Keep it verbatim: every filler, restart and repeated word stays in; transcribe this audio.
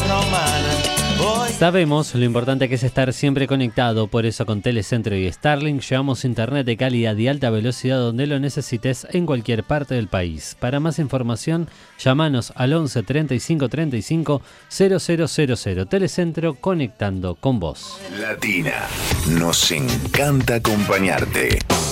romana. Voy. Sabemos lo importante que es estar siempre conectado, por eso con Telecentro y Starlink llevamos internet de calidad y alta velocidad donde lo necesites en cualquier parte del país. Para más información, llámanos al once treinta y cinco treinta y cinco cero cero cero cero. Telecentro, conectando con vos. Latina, nos encanta acompañarte.